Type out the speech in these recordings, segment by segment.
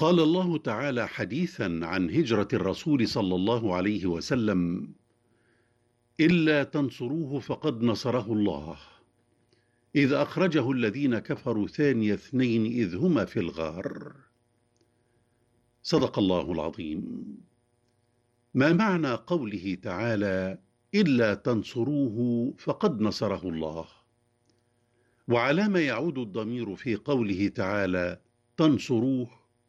قال الله تعالى حديثا عن هجرة الرسول صلى الله عليه وسلم: إلا تنصروه فقد نصره الله، إذ أخرجه الذين كفروا ثاني اثنين إذ هما في الغار. صدق الله العظيم. ما معنى قوله تعالى: إلا تنصروه فقد نصره الله؟ وعلى ما يعود الضمير في قوله تعالى تنصروه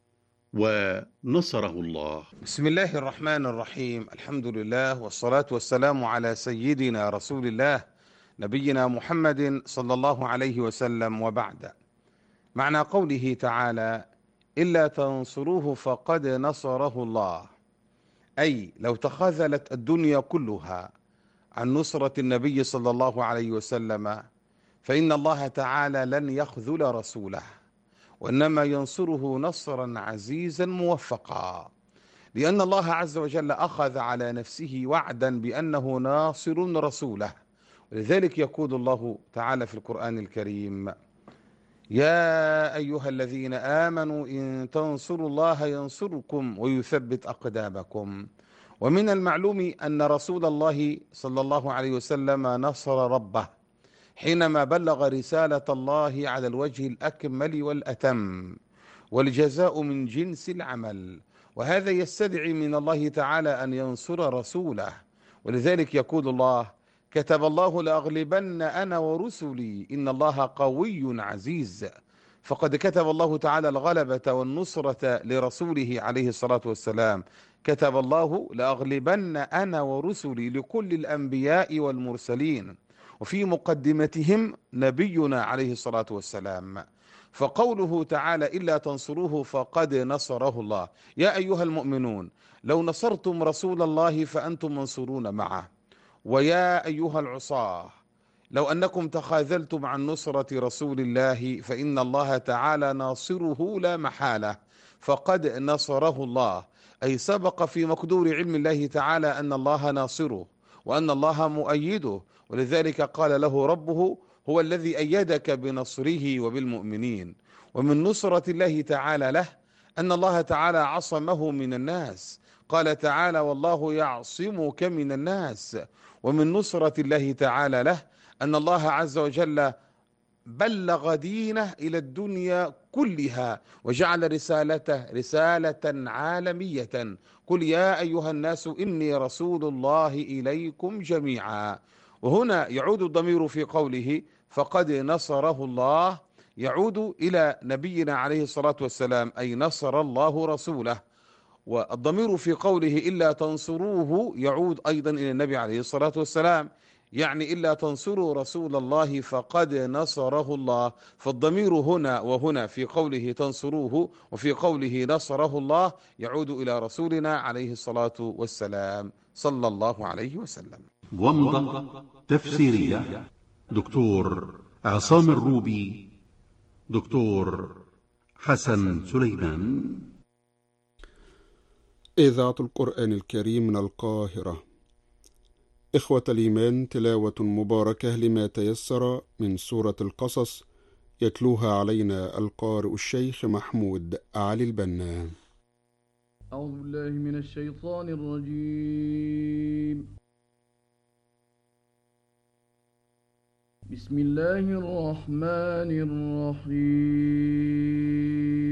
ونصره الله؟ بسم الله الرحمن الرحيم. الحمد لله والصلاة والسلام على سيدنا رسول الله نبينا محمد صلى الله عليه وسلم، وبعد. معنى قوله تعالى إلا تنصروه فقد نصره الله، أي لو تخاذلت الدنيا كلها عن نصرة النبي صلى الله عليه وسلم فإن الله تعالى لن يخذل رسوله، وإنما ينصره نصرا عزيزا موفقا، لأن الله عز وجل أخذ على نفسه وعدا بأنه ناصر رسوله. ولذلك يقول الله تعالى في القرآن الكريم: يا أيها الذين آمنوا إن تنصروا الله ينصركم ويثبت أقدامكم. ومن المعلوم أن رسول الله صلى الله عليه وسلم نصر ربه حينما بلغ رسالة الله على الوجه الأكمل والأتم، والجزاء من جنس العمل، وهذا يستدعي من الله تعالى أن ينصر رسوله. ولذلك يقول الله: كتب الله لأغلبن أنا ورسلي إن الله قوي عزيز. فقد كتب الله تعالى الغلبة والنصرة لرسوله عليه الصلاة والسلام. كتب الله لأغلبن أنا ورسلي لكل الأنبياء والمرسلين، وفي مقدمتهم نبينا عليه الصلاة والسلام. فقوله تعالى إلا تنصروه فقد نصره الله، يا أيها المؤمنون لو نصرتم رسول الله فأنتم منصورون معه. ويا أيها العصاة لو أنكم تخاذلتم عن نصرة رسول الله فإن الله تعالى ناصره لا محالة، فقد نصره الله، أي سبق في مقدور علم الله تعالى أن الله ناصره وأن الله مؤيده. ولذلك قال له ربه: هو الذي أيدك بنصره وبالمؤمنين. ومن نصرة الله تعالى له أن الله تعالى عصمه من الناس، قال تعالى: والله يعصمك من الناس. ومن نصرة الله تعالى له أن الله عز وجل بلغ دينه إلى الدنيا كلها، وجعل رسالته رسالة عالمية: قل يا أيها الناس إني رسول الله إليكم جميعا. وهنا يعود الضمير في قوله فقد نصره الله، يعود إلى نبينا عليه الصلاة والسلام، أي نصر الله رسوله. والضمير في قوله إلا تنصروه يعود أيضا إلى النبي عليه الصلاة والسلام، يعني إلا تنصروا رسول الله فقد نصره الله. فالضمير هنا وهنا في قوله تنصروه وفي قوله نصره الله يعود إلى رسولنا عليه الصلاة والسلام صلى الله عليه وسلم. ومضة تفسيرية دكتور عصام الروبي، دكتور حسن سليمان. إذاعة القرآن الكريم من القاهرة. إخوة الإيمان، تلاوة مباركة لما تيسر من سورة القصص، يتلوها علينا القارئ الشيخ محمود علي البنا. أعوذ بالله من الشيطان الرجيم. بسم الله الرحمن الرحيم.